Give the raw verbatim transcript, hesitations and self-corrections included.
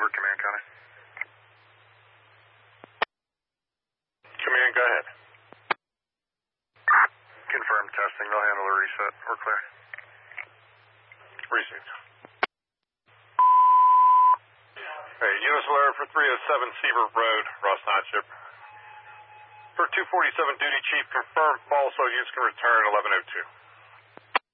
over, command, Connie. Command, go ahead. Confirm testing. They'll handle the reset. We're clear. Received. Hey, Units alert for three oh seven Seabrook Road, Ross Township. For two forty-seven duty chief, confirm false, so units can return eleven oh two.